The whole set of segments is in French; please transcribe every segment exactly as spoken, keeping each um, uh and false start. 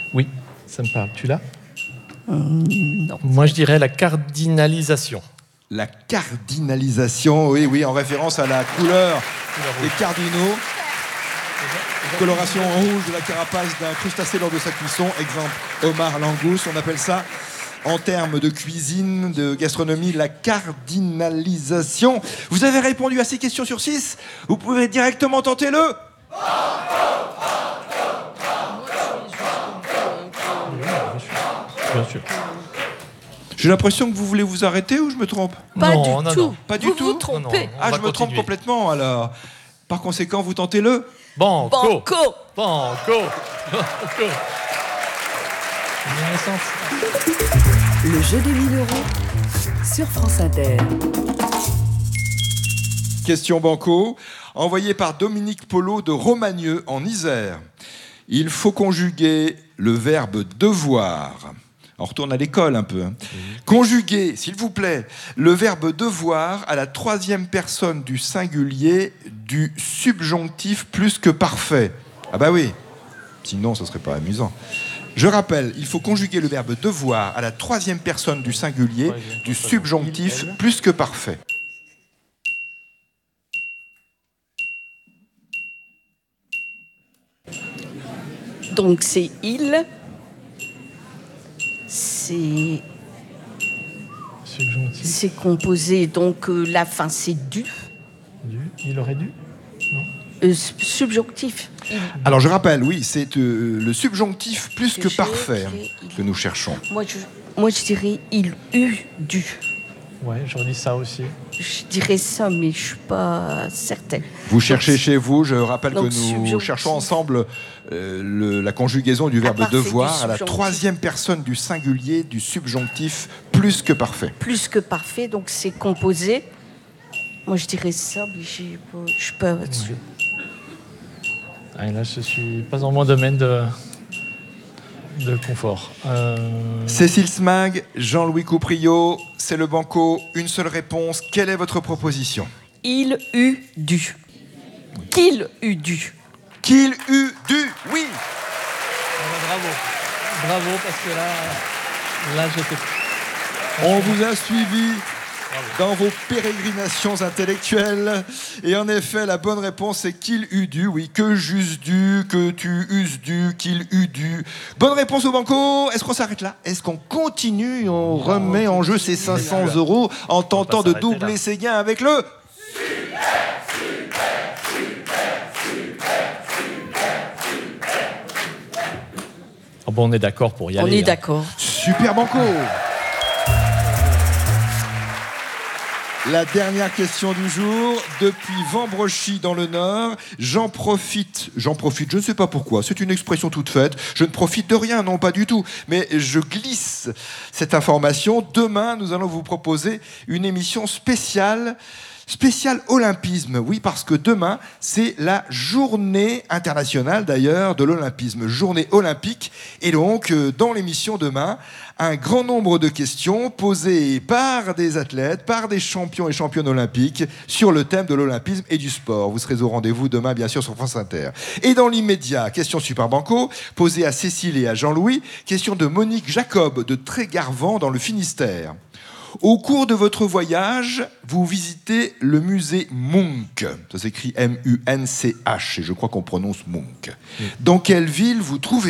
Oui, ça me parle. Tu l'as? Hum, non. Moi, je dirais la cardinalisation. La cardinalisation, oui, oui, en référence à la couleur des cardinaux. Coloration en rouge de la carapace d'un crustacé lors de sa cuisson. Exemple, homard, langouste. On appelle ça, en termes de cuisine, de gastronomie, la cardinalisation. Vous avez répondu à six questions sur six. Vous pouvez directement tenter le... Bien sûr. J'ai l'impression que vous voulez vous arrêter ou je me trompe? Pas non, du non, tout. non. Pas du vous tout. vous trompez. Non, non. Ah, On je va me trompe continuer. complètement alors. Par conséquent, vous tentez le... Banco. Banco. Banco. Banco. Renaissance. Le jeu des mille euros sur France Inter. Question banco, envoyée par Dominique Polo de Romagneux en Isère. Il faut conjuguer le verbe devoir. On retourne à l'école un peu. Hein. Conjuguer, s'il vous plaît, le verbe devoir à la troisième personne du singulier du subjonctif plus que parfait. Ah bah oui, sinon ça serait pas amusant. Je rappelle, il faut conjuguer le verbe devoir à la troisième personne du singulier du subjonctif plus que parfait. Donc c'est il. C'est Subjonctif. c'est composé, donc euh, la fin c'est du. Du. Il aurait dû. Euh, subjonctif. Il. Alors je rappelle, oui, c'est euh, le subjonctif plus que J'ai parfait écrit il. que nous cherchons. Moi je, moi je dirais il eut dû. Ouais, j'aurais dit ça aussi. Je dirais ça, mais je suis pas certaine. Vous cherchez chez vous, je rappelle donc, que nous subjonctif. cherchons ensemble euh, le- la conjugaison du verbe parfait du devoir à la subjonctif. troisième personne du singulier du subjonctif plus que parfait. Plus que parfait, donc c'est composé. Moi je dirais ça, mais j'ai pas, je suis pas là-dessus. Ah, et là, je suis pas dans mon domaine de, de confort. Euh... Cécile Smag, Jean-Louis Coupriot, c'est le banco, une seule réponse. Quelle est votre proposition? Il eut dû. Qu'il eut dû. Qu'il eût dû, oui. Ah bah, bravo. Bravo, parce que là, là j'étais... On vous a suivi dans vos pérégrinations intellectuelles. Et en effet, la bonne réponse est qu'il eût dû. Oui, que j'eusse dû, que tu eusses dû, qu'il eût dû. Bonne réponse au banco. Est-ce qu'on s'arrête là? Est-ce qu'on continue? On remet en jeu ces cinq cents euros en tentant de s'arrêter doubler là. ses gains avec le... Oh, bon, on est d'accord pour y On aller. est hein. d'accord. Super banco. La dernière question du jour, depuis Vambrochy dans le Nord, j'en profite, j'en profite, je ne sais pas pourquoi, c'est une expression toute faite, je ne profite de rien, non pas du tout, mais je glisse cette information. Demain, nous allons vous proposer une émission spéciale, spéciale olympisme, oui, parce que demain, c'est la journée internationale d'ailleurs de l'olympisme, journée olympique, et donc, euh, dans l'émission demain, un grand nombre de questions posées par des athlètes, par des champions et championnes olympiques sur le thème de l'olympisme et du sport. Vous serez au rendez-vous demain, bien sûr, sur France Inter. Et dans l'immédiat, question Super Banco, posée à Cécile et à Jean-Louis, question de Monique Jacob de Trégarvan dans le Finistère. Au cours de votre voyage, vous visitez le musée Munch. Ça s'écrit M U N C H et je crois qu'on prononce Munch. Dans quelle ville vous trouvez-vous ?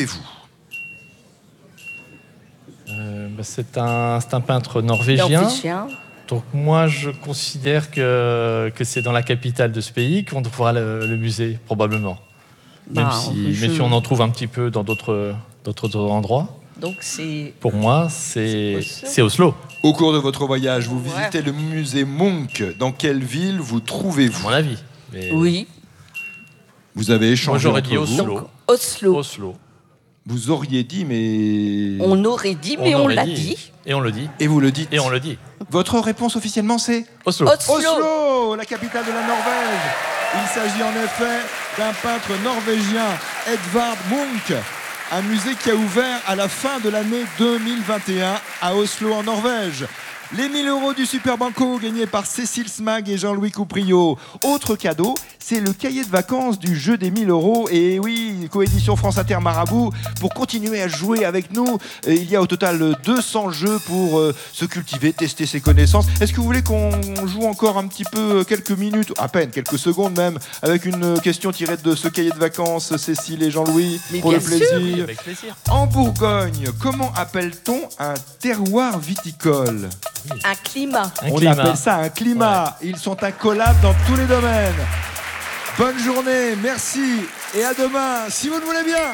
Euh, bah, c'est, un, c'est un peintre norvégien. Norvégien. Donc moi, je considère que, que c'est dans la capitale de ce pays qu'on trouvera le, le musée, probablement. Même Bah, si, je- mais si on en trouve un petit peu dans d'autres, d'autres endroits. Donc c'est Pour moi, c'est, C'est Oslo. c'est Oslo, Au cours de votre voyage, vous Ouais. visitez le musée Munch. Dans quelle ville vous à trouvez-vous ? mon avis. Mais oui. Vous avez échangé Moi, j'aurais entre dit vous. Oslo. Donc Oslo. Oslo. Vous auriez dit, mais... On aurait dit, mais on, aurait l'a dit. dit. Et on le dit. Et vous le dites. Et on le dit. Votre réponse officiellement, c'est Oslo. Oslo. Oslo, la capitale de la Norvège. Il s'agit en effet d'un peintre norvégien, Edvard Munch. Un musée qui a ouvert à la fin de l'année deux mille vingt et un à Oslo en Norvège. Les mille euros du Super Banco gagnés par Cécile Smag et Jean-Louis Coupriot. Autre cadeau, c'est le cahier de vacances du jeu des mille euros. Et oui, coédition France Inter Marabout. Pour continuer à jouer avec nous, il y a au total deux cents jeux pour euh, se cultiver, tester ses connaissances. Est-ce que vous voulez qu'on joue encore un petit peu, quelques minutes, à peine, quelques secondes même, avec une question tirée de ce cahier de vacances, Cécile et Jean-Louis, Mais pour le bien sûr. plaisir. Avec plaisir. En Bourgogne, comment appelle-t-on un terroir viticole ? Un climat. Un On climat. appelle ça un climat. Ils sont incollables dans tous les domaines. Bonne journée, merci et à demain, si vous le voulez bien.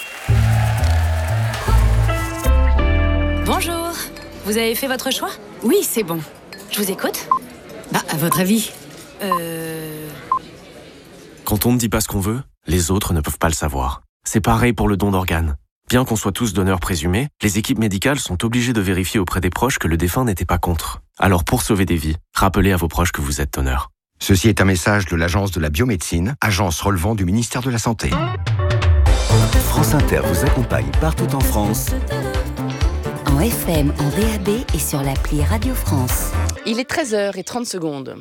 Bonjour, vous avez fait votre choix ? Oui, c'est bon. Je vous écoute. Bah, à votre avis ? Euh... Quand on ne dit pas ce qu'on veut, les autres ne peuvent pas le savoir. C'est pareil pour le don d'organes. Bien qu'on soit tous donneurs présumés, les équipes médicales sont obligées de vérifier auprès des proches que le défunt n'était pas contre. Alors pour sauver des vies, rappelez à vos proches que vous êtes donneur. Ceci est un message de l'Agence de la biomédecine, agence relevant du ministère de la Santé. France Inter vous accompagne partout en France. En F M, en D A B et sur l'appli Radio France. Il est treize heures trente secondes.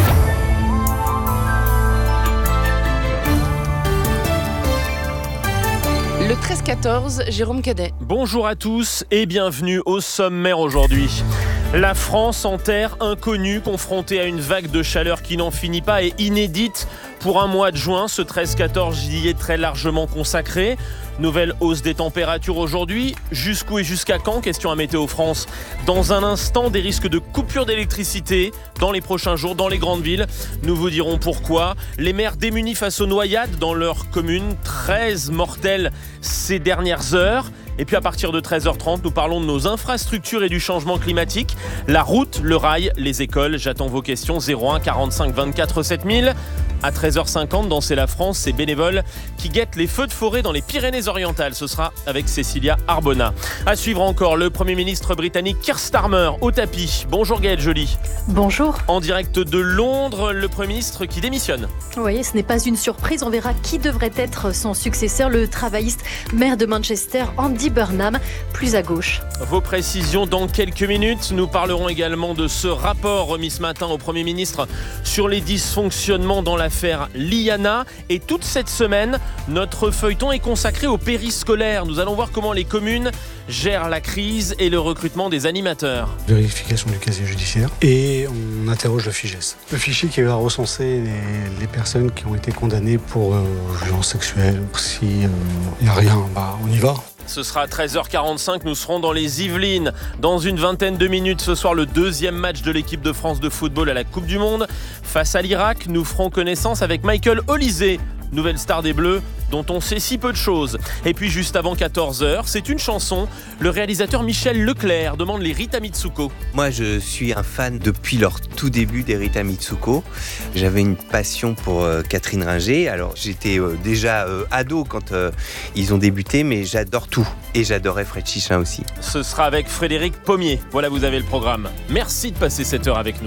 Le treize quatorze, Jérôme Cadet. Bonjour à tous et bienvenue au sommaire aujourd'hui. La France en terre inconnue, confrontée à une vague de chaleur qui n'en finit pas et inédite pour un mois de juin. Ce treize quatorze y est très largement consacré. Nouvelle hausse des températures aujourd'hui. Jusqu'où et jusqu'à quand ? Question à Météo France. Dans un instant, des risques de coupure d'électricité dans les prochains jours dans les grandes villes. Nous vous dirons pourquoi. Les maires démunis face aux noyades dans leur commune. treize mortels ces dernières heures. Et puis à partir de treize heures trente, nous parlons de nos infrastructures et du changement climatique. La route, le rail, les écoles. J'attends vos questions. zéro un quarante-cinq vingt-quatre sept mille. À treize heures cinquante, dans C'est la France, c'est bénévoles qui guettent les feux de forêt dans les Pyrénées-Orientales. Ce sera avec Cécilia Arbona. À suivre encore, le Premier ministre britannique Keir Starmer au tapis. Bonjour Gaëlle Joly. Bonjour. En direct de Londres, le Premier ministre qui démissionne. Oui, ce n'est pas une surprise. On verra qui devrait être son successeur, le travailliste maire de Manchester, Andy Burnham, plus à gauche. Vos précisions dans quelques minutes. Nous parlerons également de ce rapport remis ce matin au Premier ministre sur les dysfonctionnements dans l'affaire Liana. Et toute cette semaine, notre feuilleton est consacré au périscolaire. Nous allons voir comment les communes gèrent la crise et le recrutement des animateurs. Vérification du casier judiciaire et on interroge le FIGES. Le fichier qui va recenser les, les personnes qui ont été condamnées pour euh, violence sexuelle. Si il n'y a rien, bah, on y va. Ce sera à treize heures quarante-cinq, nous serons dans les Yvelines. Dans une vingtaine de minutes, ce soir, le deuxième match de l'équipe de France de football à la Coupe du Monde. Face à l'Irak, nous ferons connaissance avec Michael Olysée, nouvelle star des Bleus, dont on sait si peu de choses. Et puis juste avant quatorze heures, c'est une chanson. Le réalisateur Michel Leclerc demande les Rita Mitsuko. Moi, je suis un fan depuis leur tout début des Rita Mitsuko. J'avais une passion pour euh, Catherine Ringer. Alors, j'étais euh, déjà euh, ado quand euh, ils ont débuté, mais j'adore tout. Et j'adorais Fred Chichin aussi. Ce sera avec Frédéric Pommier. Voilà, vous avez le programme. Merci de passer cette heure avec nous.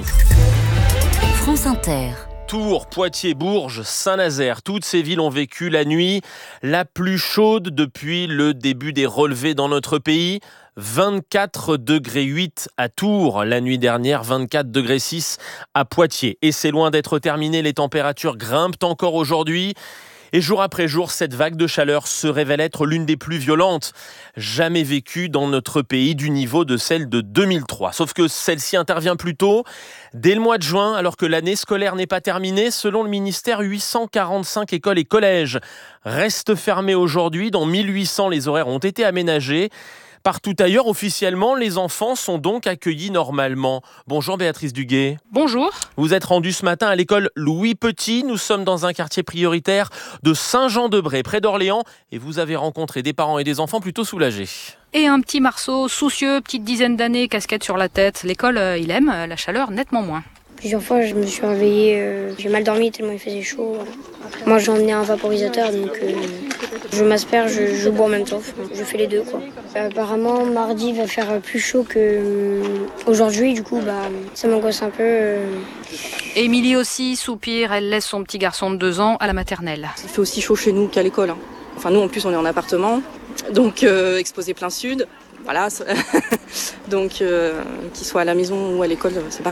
France Inter. Tours, Poitiers, Bourges, Saint-Nazaire, toutes ces villes ont vécu la nuit la plus chaude depuis le début des relevés dans notre pays. vingt-quatre degrés huit à Tours la nuit dernière, vingt-quatre degrés six à Poitiers. Et c'est loin d'être terminé, les températures grimpent encore aujourd'hui. Et jour après jour, cette vague de chaleur se révèle être l'une des plus violentes jamais vécues dans notre pays, du niveau de celle de deux mille trois. Sauf que celle-ci intervient plus tôt, dès le mois de juin, alors que l'année scolaire n'est pas terminée. Selon le ministère, huit cent quarante-cinq écoles et collèges restent fermés aujourd'hui. Dans mille huit cents, les horaires ont été aménagés. Partout ailleurs, officiellement, les enfants sont donc accueillis normalement. Bonjour Béatrice Duguet. Bonjour. Vous êtes rendue ce matin à l'école Louis Petit. Nous sommes dans un quartier prioritaire de Saint-Jean-de-Bray, près d'Orléans. Et vous avez rencontré des parents et des enfants plutôt soulagés. Et un petit Marceau, soucieux, petite dizaine d'années, casquette sur la tête. L'école, euh, il aime, la chaleur nettement moins. Plusieurs fois, je me suis réveillée, euh, j'ai mal dormi tellement il faisait chaud. Moi, j'ai emmené un vaporisateur, donc euh, je m'asperge, je, je bois en même temps. Enfin, je fais les deux, quoi. Euh, apparemment, mardi va faire plus chaud qu'aujourd'hui, euh, du coup, bah, ça m'angoisse un peu. Euh... Émilie aussi soupire, elle laisse son petit garçon de deux ans à la maternelle. Il fait aussi chaud chez nous qu'à l'école. Hein. Enfin, nous, en plus, on est en appartement, donc euh, exposé plein sud. Voilà, donc euh, qu'il soit à la maison ou à l'école, c'est pareil.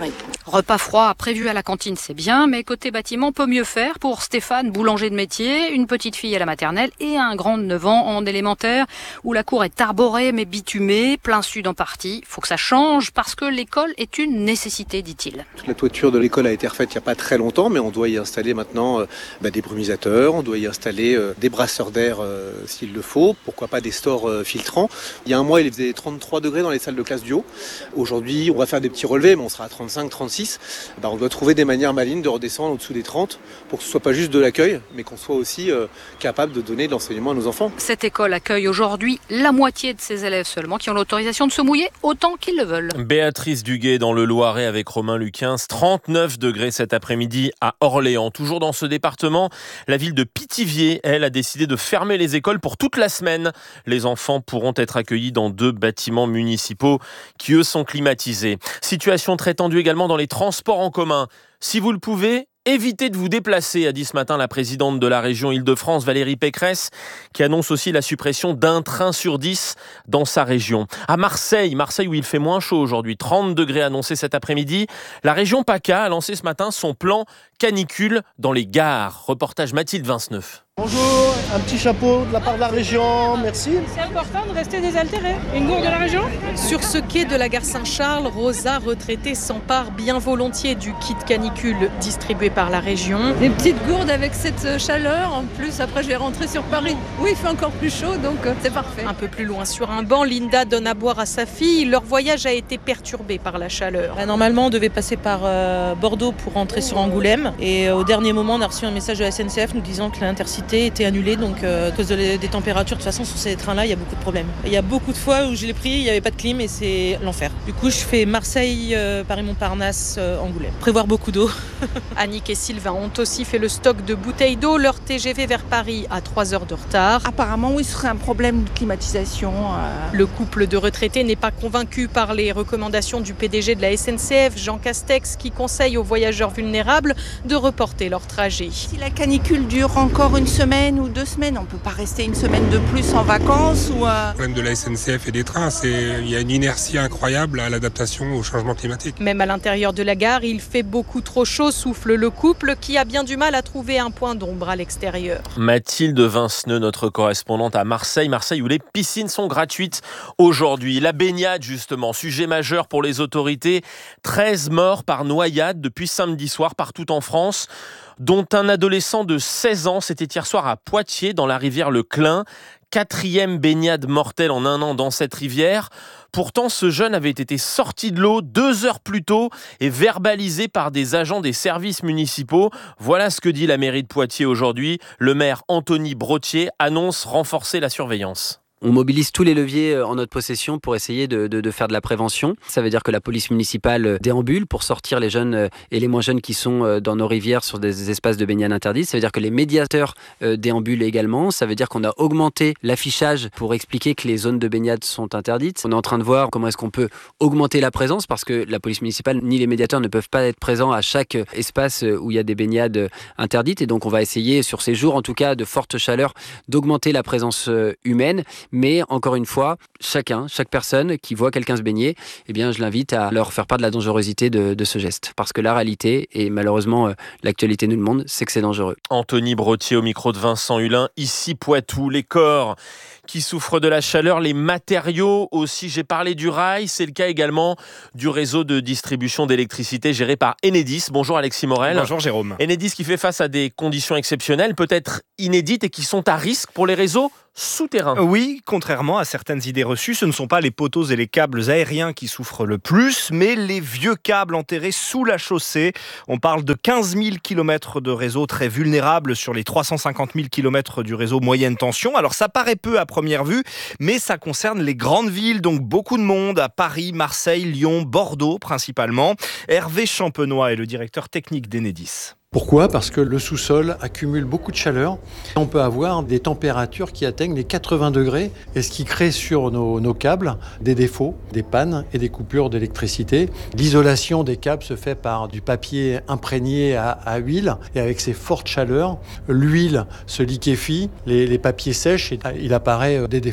Repas froid prévu à la cantine, c'est bien, mais côté bâtiment, peut mieux faire pour Stéphane, boulanger de métier, une petite fille à la maternelle et un grand de neuf ans en élémentaire, où la cour est arborée mais bitumée, plein sud en partie. Faut que ça change parce que l'école est une nécessité, dit-il. La toiture de l'école a été refaite il n'y a pas très longtemps, mais on doit y installer maintenant euh, bah, des brumisateurs, on doit y installer euh, des brasseurs d'air euh, s'il le faut, pourquoi pas des stores euh, filtrants. Il y a un mois, il faisait trente-trois degrés dans les salles de classe du haut. Aujourd'hui, on va faire des petits relevés, mais on sera à trente-cinq, trente-six. Bah, on doit trouver des manières malines de redescendre au-dessous des trente pour que ce soit pas juste de l'accueil, mais qu'on soit aussi euh, capable de donner de l'enseignement à nos enfants. Cette école accueille aujourd'hui la moitié de ses élèves seulement qui ont l'autorisation de se mouiller autant qu'ils le veulent. Béatrice Duguay dans le Loiret avec Romain Luquin, trente-neuf degrés cet après-midi à Orléans. Toujours dans ce département, la ville de Pithiviers, elle, a décidé de fermer les écoles pour toute la semaine. Les enfants pourront être accueillis dans deux bâtiments municipaux qui, eux, sont climatisés. Situation très tendue également dans les transports en commun. Si vous le pouvez, évitez de vous déplacer, a dit ce matin la présidente de la région Île-de-France, Valérie Pécresse, qui annonce aussi la suppression d'un train sur dix dans sa région. À Marseille, Marseille où il fait moins chaud aujourd'hui, trente degrés annoncés cet après-midi, la région PACA a lancé ce matin son plan canicule dans les gares. Reportage Mathilde Vinceneuve. Bonjour, un petit chapeau de la part de la région, merci. C'est important de rester désaltéré. Une gourde de la région ? Sur ce quai de la gare Saint-Charles, Rosa, retraitée, s'empare bien volontiers du kit canicule distribué par la région. Des petites gourdes avec cette chaleur, en plus après je vais rentrer sur Paris. Oui, il fait encore plus chaud, donc c'est parfait. Un peu plus loin sur un banc, Linda donne à boire à sa fille. Leur voyage a été perturbé par la chaleur. Normalement, on devait passer par euh, Bordeaux pour rentrer sur Angoulême. Et euh, au dernier moment, on a reçu un message de la S N C F nous disant que l'Intercité était annulée. Donc euh, à cause de les, des températures, de toute façon, sur ces trains-là, il y a beaucoup de problèmes. Il y a beaucoup de fois où je l'ai pris, il n'y avait pas de clim et c'est l'enfer. Du coup, je fais Marseille, euh, Paris-Montparnasse, euh, Angoulême. Prévoir beaucoup d'eau. Annick et Sylvain ont aussi fait le stock de bouteilles d'eau. Leur T G V vers Paris a trois heures de retard. Apparemment, oui, ce serait un problème de climatisation. Euh... Le couple de retraités n'est pas convaincu par les recommandations du P D G de la S N C F, Jean Castex, qui conseille aux voyageurs vulnérables de reporter leur trajet. Si la canicule dure encore une semaine ou deux semaines, on ne peut pas rester une semaine de plus en vacances ou euh... Le problème de la S N C F et des trains, c'est il y a une inertie incroyable à l'adaptation au changement climatique. Même à l'intérieur de la gare, il fait beaucoup trop chaud, souffle le couple qui a bien du mal à trouver un point d'ombre à l'extérieur. Mathilde Vinceneux, notre correspondante à Marseille. Marseille où les piscines sont gratuites aujourd'hui. La baignade justement, sujet majeur pour les autorités. treize morts par noyade depuis samedi soir partout en France, dont un adolescent de seize ans. C'était hier soir à Poitiers dans la rivière Le Clin. Quatrième baignade mortelle en un an dans cette rivière. Pourtant, ce jeune avait été sorti de l'eau deux heures plus tôt et verbalisé par des agents des services municipaux. Voilà ce que dit la mairie de Poitiers aujourd'hui. Le maire Anthony Brottier annonce renforcer la surveillance. On mobilise tous les leviers en notre possession pour essayer de, de, de faire de la prévention. Ça veut dire que la police municipale déambule pour sortir les jeunes et les moins jeunes qui sont dans nos rivières sur des espaces de baignade interdits. Ça veut dire que les médiateurs déambulent également. Ça veut dire qu'on a augmenté l'affichage pour expliquer que les zones de baignade sont interdites. On est en train de voir comment est-ce qu'on peut augmenter la présence parce que la police municipale ni les médiateurs ne peuvent pas être présents à chaque espace où il y a des baignades interdites. Et donc on va essayer sur ces jours, en tout cas de forte chaleur, d'augmenter la présence humaine. Mais encore une fois, chacun, chaque personne qui voit quelqu'un se baigner, eh bien, je l'invite à leur faire part de la dangerosité de, de ce geste. Parce que la réalité, et malheureusement l'actualité nous le montre, c'est que c'est dangereux. Anthony Brottier au micro de Vincent Hulin, ici Poitou, les corps qui souffrent de la chaleur, les matériaux aussi. J'ai parlé du rail, c'est le cas également du réseau de distribution d'électricité géré par Enedis. Bonjour Alexis Morel. Bonjour Jérôme. Enedis qui fait face à des conditions exceptionnelles, peut-être inédites et qui sont à risque pour les réseaux souterrains. Oui, contrairement à certaines idées reçues, ce ne sont pas les poteaux et les câbles aériens qui souffrent le plus, mais les vieux câbles enterrés sous la chaussée. On parle de quinze mille kilomètres de réseau très vulnérables sur les trois cent cinquante mille kilomètres du réseau moyenne tension. Alors ça paraît peu à première vue, mais ça concerne les grandes villes, donc beaucoup de monde à Paris, Marseille, Lyon, Bordeaux principalement. Hervé Champenois est le directeur technique d'Enedis. Pourquoi ? Parce que le sous-sol accumule beaucoup de chaleur. On peut avoir des températures qui atteignent les quatre-vingts degrés, et ce qui crée sur nos, nos câbles des défauts, des pannes et des coupures d'électricité. L'isolation des câbles se fait par du papier imprégné à, à huile, et avec ces fortes chaleurs, l'huile se liquéfie, les, les papiers sèchent et il apparaît des défauts.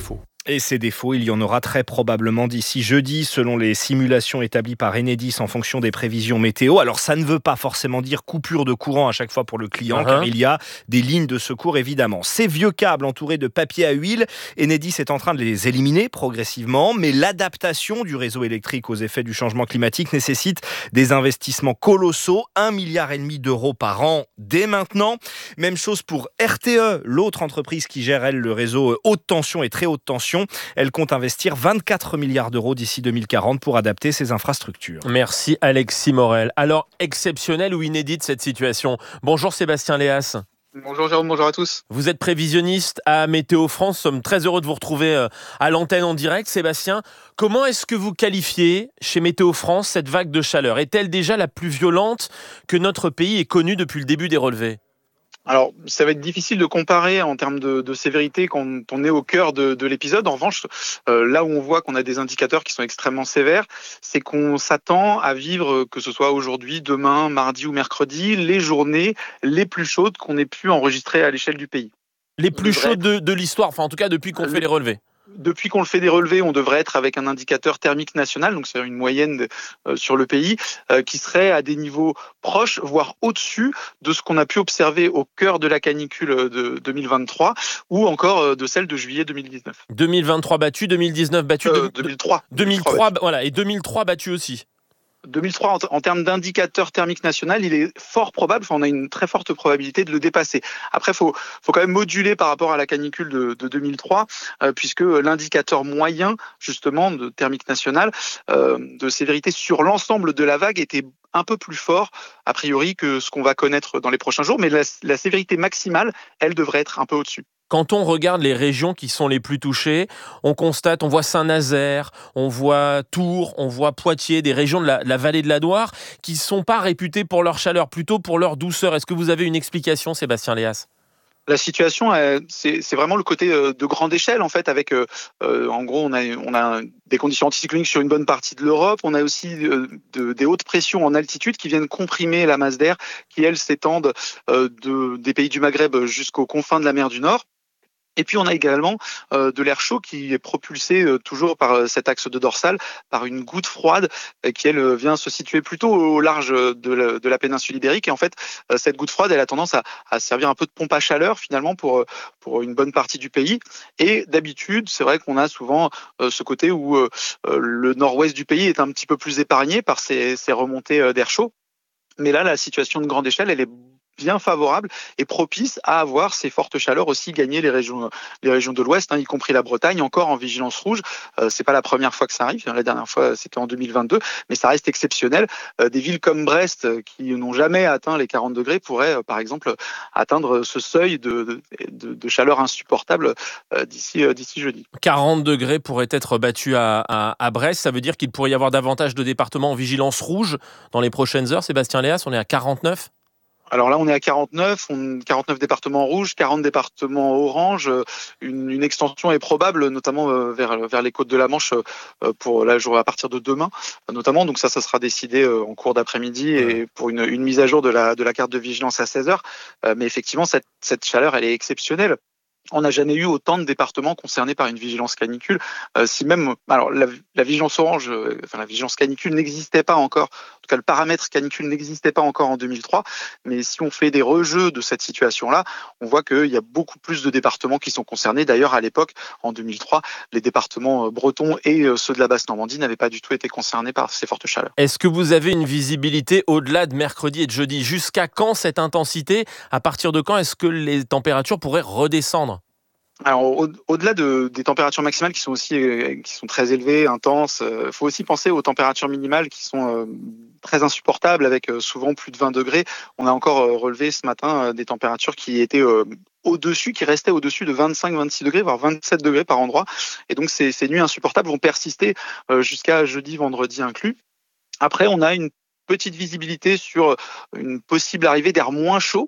Et ces défauts, il y en aura très probablement d'ici jeudi, selon les simulations établies par Enedis en fonction des prévisions météo. Alors ça ne veut pas forcément dire coupure de courant à chaque fois pour le client, uh-huh. car il y a des lignes de secours évidemment. Ces vieux câbles entourés de papier à huile, Enedis est en train de les éliminer progressivement, mais l'adaptation du réseau électrique aux effets du changement climatique nécessite des investissements colossaux, un milliard et demi d'euros par an dès maintenant. Même chose pour R T E, l'autre entreprise qui gère elle le réseau haute tension et très haute tension. Elle compte investir vingt-quatre milliards d'euros d'ici deux mille quarante pour adapter ses infrastructures. Merci Alexis Morel. Alors, exceptionnelle ou inédite cette situation ? Bonjour Sébastien Léas. Bonjour Jérôme, bonjour à tous. Vous êtes prévisionniste à Météo France. Nous sommes très heureux de vous retrouver à l'antenne en direct. Sébastien, comment est-ce que vous qualifiez chez Météo France cette vague de chaleur ? Est-elle déjà la plus violente que notre pays ait connue depuis le début des relevés ? Alors, ça va être difficile de comparer en termes de, de sévérité quand on est au cœur de, de l'épisode. En revanche, euh, là où on voit qu'on a des indicateurs qui sont extrêmement sévères, c'est qu'on s'attend à vivre, que ce soit aujourd'hui, demain, mardi ou mercredi, les journées les plus chaudes qu'on ait pu enregistrer à l'échelle du pays. Les plus chaudes de, de l'histoire, enfin en tout cas depuis qu'on fait les relevés. Depuis qu'on le fait des relevés, on devrait être avec un indicateur thermique national, donc c'est une moyenne de, euh, sur le pays, euh, qui serait à des niveaux proches, voire au-dessus de ce qu'on a pu observer au cœur de la canicule de deux mille vingt-trois ou encore euh, de celle de juillet deux mille dix-neuf. deux mille vingt-trois battu, deux mille dix-neuf battu, euh, deux mille trois. deux mille trois, voilà, et deux mille trois battu aussi. deux mille trois, en, en termes d'indicateur thermique national, il est fort probable, enfin, on a une très forte probabilité de le dépasser. Après, il faut, faut quand même moduler par rapport à la canicule de, de deux mille trois, euh, puisque l'indicateur moyen, justement, de thermique national, euh, de sévérité sur l'ensemble de la vague était un peu plus fort, a priori, que ce qu'on va connaître dans les prochains jours, mais la, la sévérité maximale, elle devrait être un peu au-dessus. Quand on regarde les régions qui sont les plus touchées, on constate, on voit Saint-Nazaire, on voit Tours, on voit Poitiers, des régions de la, de la vallée de la Loire qui ne sont pas réputées pour leur chaleur, plutôt pour leur douceur. Est-ce que vous avez une explication, Sébastien Léas ? La situation, c'est, c'est vraiment le côté de grande échelle, en fait, avec, euh, en gros, on a, on a des conditions anticycloniques sur une bonne partie de l'Europe. On a aussi de, de, des hautes pressions en altitude qui viennent comprimer la masse d'air, qui, elles, s'étendent euh, de, des pays du Maghreb jusqu'aux confins de la mer du Nord. Et puis on a également euh, de l'air chaud qui est propulsé euh, toujours par euh, cet axe de dorsale, par une goutte froide euh, qui elle euh, vient se situer plutôt au large de la, de la péninsule ibérique. Et en fait, euh, cette goutte froide, elle a tendance à, à servir un peu de pompe à chaleur finalement pour euh, pour une bonne partie du pays. Et d'habitude, c'est vrai qu'on a souvent euh, ce côté où euh, le nord-ouest du pays est un petit peu plus épargné par ces, ces remontées euh, d'air chaud. Mais là, la situation de grande échelle, elle est bien favorable et propice à avoir ces fortes chaleurs aussi gagner les régions, les régions de l'Ouest, hein, y compris la Bretagne, encore en vigilance rouge. Euh, c'est pas la première fois que ça arrive. La dernière fois, c'était en deux mille vingt-deux, mais ça reste exceptionnel. Euh, des villes comme Brest, euh, qui n'ont jamais atteint les quarante degrés, pourraient, euh, par exemple, atteindre ce seuil de, de, de chaleur insupportable euh, d'ici, euh, d'ici jeudi. quarante degrés pourraient être battus à, à, à Brest. Ça veut dire qu'il pourrait y avoir davantage de départements en vigilance rouge dans les prochaines heures. Sébastien Léas, on est à quarante-neuf. Alors là, on est à quarante-neuf, on, quarante-neuf départements rouges, quarante départements orange. Une, une extension est probable, notamment vers, vers les côtes de la Manche pour la journée à partir de demain, notamment. Donc ça, ça sera décidé en cours d'après-midi et pour une, une mise à jour de la, de la carte de vigilance à seize heures. Mais effectivement, cette, cette chaleur, elle est exceptionnelle. On n'a jamais eu autant de départements concernés par une vigilance canicule. Euh, si même, alors la, la vigilance orange, euh, enfin la vigilance canicule n'existait pas encore. En tout cas, le paramètre canicule n'existait pas encore en deux mille trois. Mais si on fait des rejeux de cette situation-là, on voit qu'il y a beaucoup plus de départements qui sont concernés. D'ailleurs, à l'époque, en deux mille trois, les départements bretons et ceux de la Basse-Normandie n'avaient pas du tout été concernés par ces fortes chaleurs. Est-ce que vous avez une visibilité au-delà de mercredi et de jeudi ? Jusqu'à quand cette intensité ? À partir de quand est-ce que les températures pourraient redescendre ? Alors, au, au-delà de, des températures maximales qui sont aussi euh, qui sont très élevées, intenses, il euh, faut aussi penser aux températures minimales qui sont euh, très insupportables, avec euh, souvent plus de vingt degrés. On a encore euh, relevé ce matin euh, des températures qui étaient euh, au-dessus, qui restaient au-dessus de vingt-cinq à vingt-six degrés, voire vingt-sept degrés par endroit. Et donc, ces, ces nuits insupportables vont persister euh, jusqu'à jeudi, vendredi inclus. Après, on a une petite visibilité sur une possible arrivée d'air moins chaud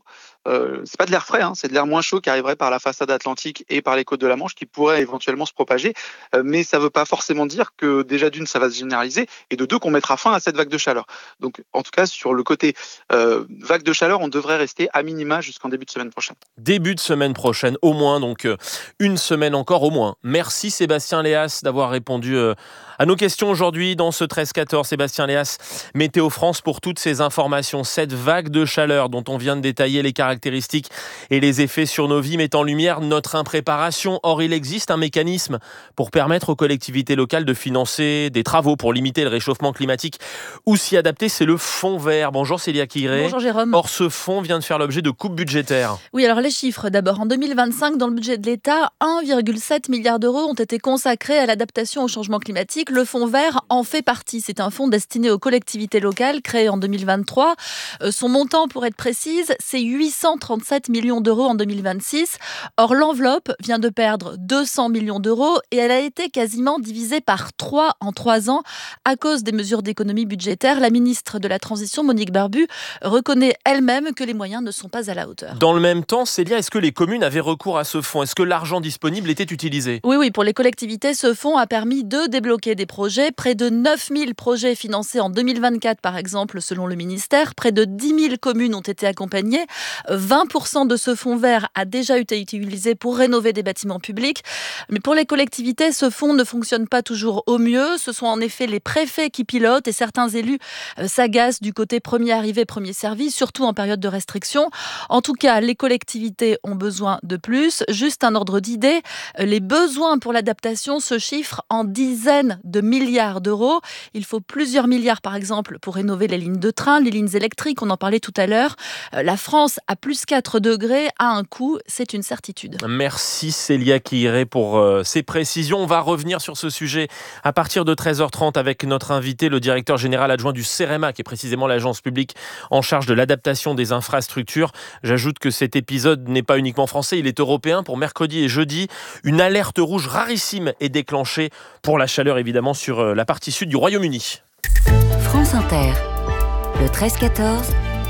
euh, c'est pas de l'air frais, hein, c'est de l'air moins chaud qui arriverait par la façade atlantique et par les côtes de la Manche qui pourrait éventuellement se propager. Euh, mais ça veut pas forcément dire que déjà d'une, ça va se généraliser et de deux, qu'on mettra fin à cette vague de chaleur. Donc en tout cas, sur le côté euh, vague de chaleur, on devrait rester à minima jusqu'en début de semaine prochaine. Début de semaine prochaine, au moins, donc euh, une semaine encore au moins. Merci Sébastien Léas d'avoir répondu euh, à nos questions aujourd'hui dans ce treize quatorze. Sébastien Léas, Météo France, pour toutes ces informations. Cette vague de chaleur dont on vient de détailler les caractéristiques et les effets sur nos vies met en lumière notre impréparation. Or, il existe un mécanisme pour permettre aux collectivités locales de financer des travaux pour limiter le réchauffement climatique ou s'y adapter, c'est le fonds vert. Bonjour Célia Quiré. Bonjour Jérôme. Or, ce fonds vient de faire l'objet de coupes budgétaires. Oui, alors les chiffres. D'abord, en deux mille vingt-cinq, dans le budget de l'État, un virgule sept milliard d'euros ont été consacrés à l'adaptation au changement climatique. Le fonds vert en fait partie. C'est un fonds destiné aux collectivités locales, créé en deux mille vingt-trois. Euh, son montant, pour être précise, c'est huit cent trente-sept millions d'euros en deux mille vingt-six. Or, l'enveloppe vient de perdre deux cents millions d'euros et elle a été quasiment divisée par trois en trois ans à cause des mesures d'économie budgétaire. La ministre de la Transition, Monique Barbu, reconnaît elle-même que les moyens ne sont pas à la hauteur. Dans le même temps, Célia, est-ce que les communes avaient recours à ce fonds ? Est-ce que l'argent disponible était utilisé ? Oui, oui, pour les collectivités, ce fonds a permis de débloquer des projets. Près de neuf mille projets financés en deux mille vingt-quatre, par exemple, selon le ministère. Près de dix mille communes ont été accompagnées. vingt pour cent de ce fonds vert a déjà été utilisé pour rénover des bâtiments publics. Mais pour les collectivités, ce fonds ne fonctionne pas toujours au mieux. Ce sont en effet les préfets qui pilotent et certains élus s'agacent du côté premier arrivé, premier servi, surtout en période de restriction. En tout cas, les collectivités ont besoin de plus. Juste un ordre d'idée, les besoins pour l'adaptation se chiffrent en dizaines de milliards d'euros. Il faut plusieurs milliards, par exemple, pour rénover les lignes de train, les lignes électriques, on en parlait tout à l'heure. La France, à plus quatre degrés, a un coût, c'est une certitude. Merci Célia Quiré pour euh, ces précisions. On va revenir sur ce sujet à partir de treize heures trente avec notre invité, le directeur général adjoint du CEREMA, qui est précisément l'agence publique en charge de l'adaptation des infrastructures. J'ajoute que cet épisode n'est pas uniquement français, il est européen. Pour mercredi et jeudi, une alerte rouge rarissime est déclenchée pour la chaleur, évidemment, sur la partie sud du Royaume-Uni. France Inter, le treize quatorze,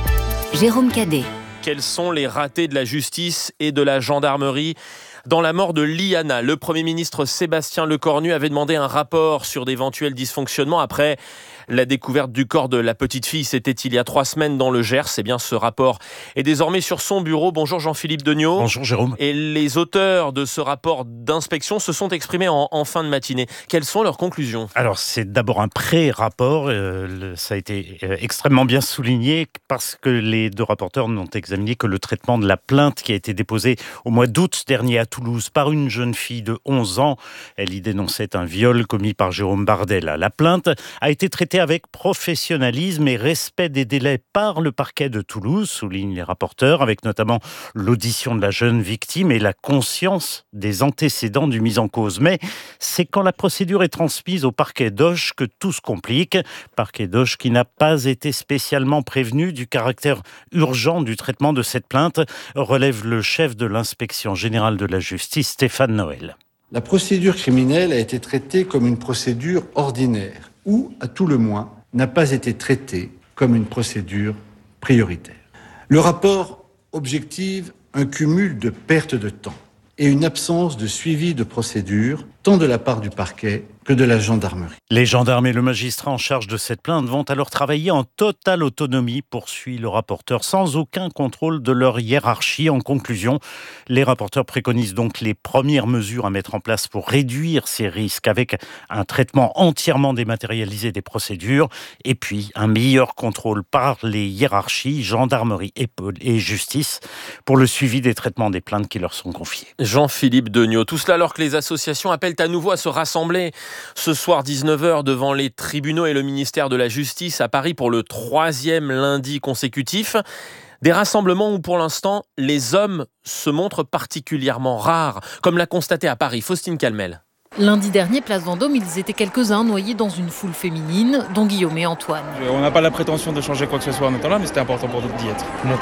Jérôme Cadet. Quels sont les ratés de la justice et de la gendarmerie dans la mort de Liana? Le Premier ministre Sébastien Lecornu avait demandé un rapport sur d'éventuels dysfonctionnements après la découverte du corps de la petite fille. C'était il y a trois semaines dans le Gers. Eh bien, ce rapport est désormais sur son bureau. Bonjour Jean-Philippe Degnaud. Bonjour Jérôme. Et les auteurs de ce rapport d'inspection se sont exprimés en, en fin de matinée. Quelles sont leurs conclusions? Alors, c'est d'abord un pré-rapport. Euh, le, ça a été euh, extrêmement bien souligné parce que les deux rapporteurs n'ont examiné que le traitement de la plainte qui a été déposée au mois d'août dernier à Toulouse par une jeune fille de onze ans. Elle y dénonçait un viol commis par Jérôme Bardella. La plainte a été traitée avec professionnalisme et respect des délais par le parquet de Toulouse, soulignent les rapporteurs, avec notamment l'audition de la jeune victime et la conscience des antécédents du mis en cause. Mais c'est quand la procédure est transmise au parquet d'Auch que tout se complique. Parquet d'Auch qui n'a pas été spécialement prévenu du caractère urgent du traitement de cette plainte, relève le chef de l'inspection générale de la justice, Stéphane Noël. La procédure criminelle a été traitée comme une procédure ordinaire ou, à tout le moins, n'a pas été traitée comme une procédure prioritaire. Le rapport objective un cumul de pertes de temps et une absence de suivi de procédure, tant de la part du parquet que de la gendarmerie. Les gendarmes et le magistrat en charge de cette plainte vont alors travailler en totale autonomie, poursuit le rapporteur, sans aucun contrôle de leur hiérarchie. En conclusion, les rapporteurs préconisent donc les premières mesures à mettre en place pour réduire ces risques, avec un traitement entièrement dématérialisé des procédures, et puis un meilleur contrôle par les hiérarchies, gendarmerie et justice, pour le suivi des traitements des plaintes qui leur sont confiées. Jean-Philippe Degnaud, tout cela alors que les associations appellent à nouveau à se rassembler ce soir dix-neuf heures devant les tribunaux et le ministère de la Justice à Paris pour le troisième lundi consécutif. Des rassemblements où pour l'instant les hommes se montrent particulièrement rares, comme l'a constaté à Paris Faustine Calmel. Lundi dernier, place Vendôme, ils étaient quelques-uns noyés dans une foule féminine, dont Guillaume et Antoine. On n'a pas la prétention de changer quoi que ce soit en attendant, mais c'était important pour nous d'y être.